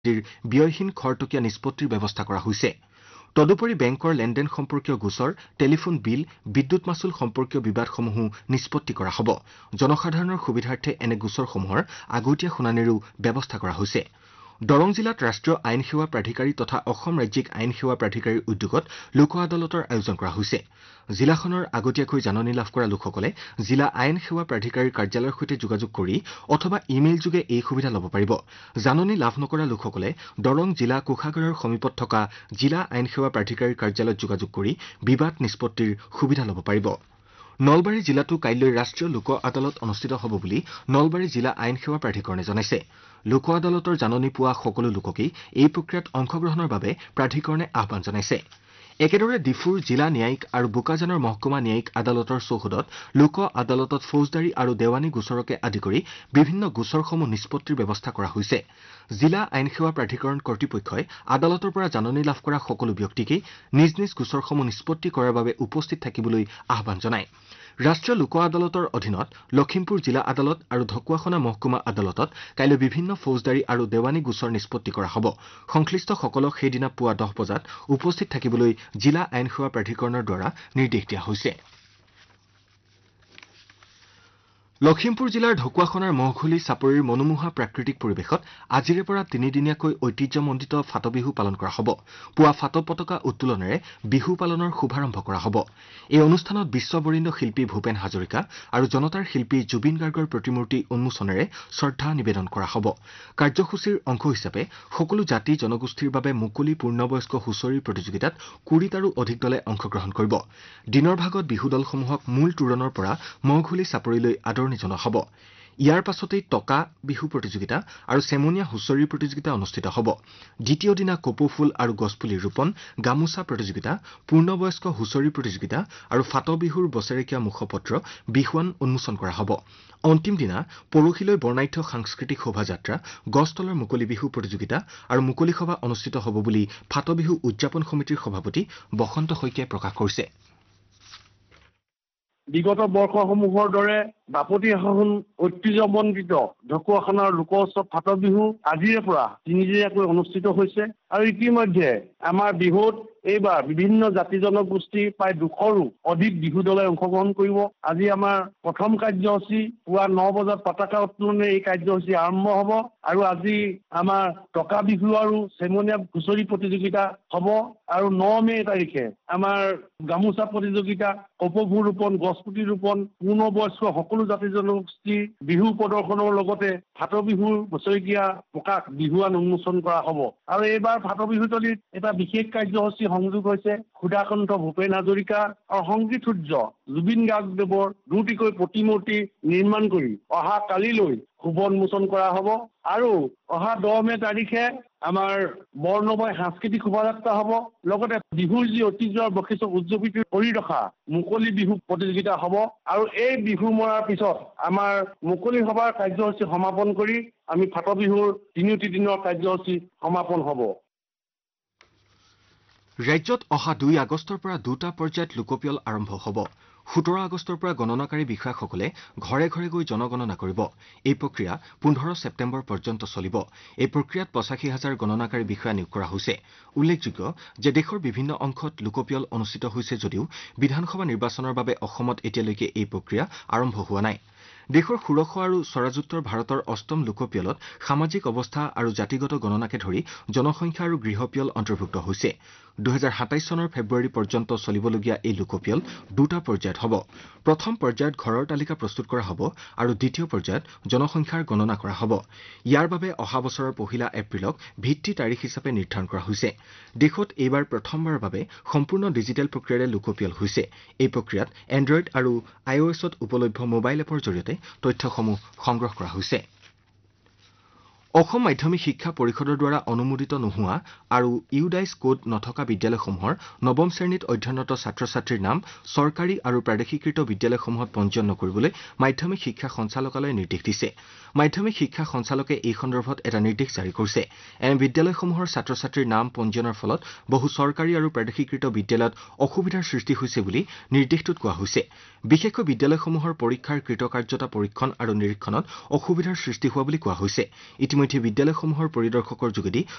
ব্যয়হীন খৰতকীয়া নিষ্পত্তিৰ ব্যৱস্থা কৰা হৈছে। তদুপৰি বেংকৰ লেনদেন সম্পৰ্কীয় গোচৰ, টেলিফোন বিল, বিদ্যুৎ মাচুল সম্পৰ্কীয় বিবাদসমূহো নিষ্পত্তি কৰা হ'ব। জনসাধাৰণৰ সুবিধাৰ্থে এনে গোচৰসমূহৰ আগতীয়া শুনানিৰো ব্যৱস্থা কৰা হৈছে। দৰং জিলাত ৰাষ্ট্ৰীয় আইন সেৱা প্ৰাধিকাৰী তথা অসম ৰাজ্যিক আইন সেৱা প্ৰাধিকাৰীৰ উদ্যোগত লোক আদালতৰ আয়োজন কৰা হৈছে। জিলাখনৰ আগতীয়াকৈ জাননী লাভ কৰা লোকসকলে জিলা আইন সেৱা প্ৰাধিকাৰীৰ কাৰ্যালয়ৰ সৈতে যোগাযোগ কৰি অথবা ইমেইল যোগে এই সুবিধা ল'ব পাৰিব। জাননী লাভ নকৰা লোকসকলে দৰং জিলা কোষাগাৰৰ সমীপত থকা জিলা আইন সেৱা প্ৰাধিকাৰীৰ কাৰ্যালয়ত যোগাযোগ কৰি বিবাদ নিষ্পত্তিৰ সুবিধা ল'ব পাৰিব। নলবাৰী জিলাতো কাইলৈ ৰাষ্ট্ৰীয় লোক আদালত অনুষ্ঠিত হ'ব বুলি নলবাৰী জিলা আইন সেৱা প্ৰাধিকৰণে জনাইছে। লোক আদালতৰ জাননী পোৱা সকলো লোককেই এই প্ৰক্ৰিয়াত অংশগ্ৰহণৰ বাবে প্ৰাধিকৰণে আহ্বান জনাইছে। একেদৰে ডিফুৰ জিলা ন্যায়িক আৰু বোকাজানৰ মহকুমা ন্যায়িক আদালতৰ চৌহদত লোক আদালতত ফৌজদাৰী আৰু দেৱানী গোচৰকে আদি কৰি বিভিন্ন গোচৰসমূহ নিষ্পত্তিৰ ব্যৱস্থা কৰা হৈছে। জিলা আইন সেৱা প্ৰাধিকৰণ কৰ্তৃপক্ষই আদালতৰ পৰা জাননী লাভ কৰা সকলো ব্যক্তিকেই নিজ নিজ গোচৰসমূহ নিষ্পত্তি কৰাৰ বাবে উপস্থিত থাকিবলৈ আহ্বান জনায়। ৰাষ্ট্ৰীয় লোক আদালতৰ অধীনত লখিমপুৰ জিলা আদালত আৰু ঢকুৱাখনা মহকুমা আদালতত কাইলৈ বিভিন্ন ফৌজদাৰী আৰু দেৱানী গোচৰ নিষ্পত্তি কৰা হ'ব। সংশ্লিষ্টসকলক সেইদিনা পুৱা 10 বজাত উপস্থিত থাকিবলৈ জিলা আইন সেৱা প্ৰাধিকৰণৰ দ্বাৰা নিৰ্দেশ দিয়া হৈছে। লখিমপুৰ জিলাৰ ঢকুৱাখনাৰ মহঘুলি চাপৰিৰ মনোমোহা প্ৰাকৃতিক পৰিৱেশত আজিৰে পৰা তিনিদিনীয়াকৈ ঐতিহ্যমণ্ডিত ফাটবিহু পালন কৰা হ'ব। পুৱা ফাট পতাকা উত্তোলনেৰে বিহু পালনৰ শুভাৰম্ভ কৰা হ'ব। এই অনুষ্ঠানত বিশ্ববৰেণ্য শিল্পী ভূপেন হাজৰিকা আৰু জনতাৰ শিল্পী জুবিন গাৰ্গৰ প্ৰতিমূৰ্তি উন্মোচনেৰে শ্ৰদ্ধা নিবেদন কৰা হ'ব। কাৰ্যসূচীৰ অংশ হিচাপে সকলো জাতি জনগোষ্ঠীৰ বাবে মুকলি পূৰ্ণবয়স্ক হুঁচৰিৰ প্ৰতিযোগিতাত 20 আৰু অধিক দলে অংশগ্ৰহণ কৰিব। দিনৰ ভাগত বিহু দলসমূহক মূল তোৰণৰ পৰা মহঘুলি চাপৰিলৈ আদৰণি জনোৱা হ'ব। ইয়াৰ পাছতেই টকা বিহু প্ৰতিযোগিতা আৰু চেমনীয়া হুঁচৰিৰ প্ৰতিযোগিতা অনুষ্ঠিত হ'ব। দ্বিতীয় দিনা কপৌ ফুল আৰু গছপুলি ৰোপণ, গামোচা প্ৰতিযোগিতা, পূৰ্ণবয়স্ক হুঁচৰি প্ৰতিযোগিতা আৰু ফাট বিহুৰ বছেৰেকীয়া মুখপত্ৰ বিহুৱান উন্মোচন কৰা হ'ব। অন্তিম দিনা পৰহিলৈ বৰ্ণাঢ্য সাংস্কৃতিক শোভাযাত্ৰা, গছতলৰ মুকলি বিহু প্ৰতিযোগিতা আৰু মুকলি সভা অনুষ্ঠিত হ'ব বুলি ফাট বিহু উদযাপন সমিতিৰ সভাপতি বসন্ত শইকীয়াই প্ৰকাশ কৰিছে। বিগত বৰ্ষসমূহৰ দৰে বাপতি সাহোন ঐতিহ্যমণ্ডিত ঢকুৱাখনাৰ লোক উৎসৱ ফাট বিহু আজিৰে পৰা তিনিদিনীয়াকৈ অনুষ্ঠিত হৈছে আৰু ইতিমধ্যে আমাৰ বিহুত এইবাৰ বিভিন্ন জাতি জনগোষ্ঠী প্ৰায় 200ৰো অধিক বিহু দলে অংশগ্ৰহণ কৰিব। আজি আমাৰ প্ৰথম কাৰ্যসূচী পুৱা 9 বজাত পতাকা উত্তোলনে এই কাৰ্যসূচী আৰম্ভ হ'ব আৰু আজি আমাৰ টকা বিহু আৰু চেমনীয়া হুঁচৰি প্ৰতিযোগিতা হ'ব আৰু 9 মে' তাৰিখে আমাৰ গামোচা প্ৰতিযোগিতা, কপৌ ফুল ৰোপণ, গছপুলি ৰোপণ, পূৰ্ণবয়স্ক সকলো জাতি জনগোষ্ঠীৰ বিহু প্ৰদৰ্শনৰ লগতে ফাট বিহুৰ বছৰেকীয়া প্ৰকাশ বিহুৱান উন্মোচন কৰা হ'ব। আৰু এইবাৰ ফাট বিহুতলীত এটা বিশেষ কাৰ্যসূচী সংযোগ হৈছে সুধাকণ্ঠ ভূপেন হাজৰিকা আৰু সংগীত সূৰ্য জুবিন গাৰ্গদেৱৰ 2টিকৈ প্ৰতিমূৰ্তি নিৰ্মাণ কৰি অহা কালিলৈ শুভ উন্মোচন কৰা হ'ব আৰু অহা 10 মে' তাৰিখে আমাৰ বৰ্ণময় সাংস্কৃতিক শোভাযাত্ৰা হ'ব। লগতে বিহুৰ যি ঐতিহ্যৰ বৈশিষ্ট্য উদযাপিত কৰি ৰখা মুকলি বিহু প্ৰতিযোগিতা হ'ব আৰু এই বিহু মৰাৰ পিছত আমাৰ মুকলি সভাৰ কাৰ্যসূচী সমাপন কৰি আমি ফাট বিহুৰ 3টি দিনৰ কাৰ্যসূচী সমাপন হ'ব। ৰাজ্যত অহা 2 আগষ্টৰ পৰা 2টা পৰ্যায়ত লোকপিয়ল আৰম্ভ হ'ব। 17 আগষ্টৰ পৰা গণনাকাৰী বিষয়াসকলে ঘৰে ঘৰে গৈ জনগণনা কৰিব। এই প্ৰক্ৰিয়া 15 ছেপ্টেম্বৰ পৰ্যন্ত চলিব। এই প্ৰক্ৰিয়াত 85,000 গণনাকাৰী বিষয়া নিয়োগ কৰা হৈছে। উল্লেখযোগ্য যে দেশৰ বিভিন্ন অংশত লোকপিয়ল অনুষ্ঠিত হৈছে যদিও বিধানসভা নিৰ্বাচনৰ বাবে অসমত এতিয়ালৈকে এই প্ৰক্ৰিয়া আৰম্ভ হোৱা নাই। দেশৰ ষোড়শ আৰু স্বৰাজোত্তৰ ভাৰতৰ 8ম লোকপিয়লত সামাজিক অৱস্থা আৰু জাতিগত গণনাকে ধৰি জনসংখ্যা আৰু গৃহপিয়ল অন্তৰ্ভুক্ত হৈছে। 2027 চনৰ ফেব্ৰুৱাৰী পৰ্যন্ত চলিবলগীয়া এই লোকপিয়ল 2টা পৰ্যায়ত হ'ব। প্ৰথম পৰ্যায়ত ঘৰৰ তালিকা প্ৰস্তুত কৰা হ'ব আৰু দ্বিতীয় পৰ্যায়ত জনসংখ্যাৰ গণনা কৰা হ'ব। ইয়াৰ বাবে অহা বছৰৰ 1 এপ্ৰিলক ভিত্তি তাৰিখ হিচাপে নিৰ্ধাৰণ কৰা হৈছে। দেশত এইবাৰ প্ৰথমবাৰৰ বাবে সম্পূৰ্ণ ডিজিটেল প্ৰক্ৰিয়াৰে লোকপিয়ল হৈছে। এই প্ৰক্ৰিয়াত এণ্ড্ৰইড আৰু iOSত উপলব্ধ মোবাইল এপৰ জৰিয়তে তথ্যসমূহ সংগ্ৰহ কৰা হৈছে। অসম মাধ্যমিক শিক্ষা পৰিষদৰ দ্বাৰা অনুমোদিত নোহোৱা আৰু ইউডাইচ কোড নথকা বিদ্যালয়সমূহৰ 9ম শ্ৰেণীত অধ্যয়নৰত ছাত্ৰ ছাত্ৰীৰ নাম চৰকাৰী আৰু প্ৰাদেশিকৃত বিদ্যালয়সমূহত পঞ্জীয়ন নকৰিবলৈ মাধ্যমিক শিক্ষা সঞ্চালকালয়ে নিৰ্দেশ দিছে। মাধ্যমিক শিক্ষা সঞ্চালকে এই সন্দৰ্ভত এটা নিৰ্দেশ জাৰি কৰিছে। এনে বিদ্যালয়সমূহৰ ছাত্ৰ ছাত্ৰীৰ নাম পঞ্জীয়নৰ ফলত বহু চৰকাৰী আৰু প্ৰাদেশিকৃত বিদ্যালয়ত অসুবিধাৰ সৃষ্টি হৈছে বুলি নিৰ্দেশটোত কোৱা হৈছে। বিশেষকৈ বিদ্যালয়সমূহৰ পৰীক্ষাৰ কৃতকাৰ্যতা পৰীক্ষণ আৰু নিৰীক্ষণত অসুবিধাৰ সৃষ্টি হোৱা বুলি কোৱা হৈছে। ইতিমধ্যে বিদ্যালয়সমূহৰ পৰিদৰ্শকৰ যোগেদি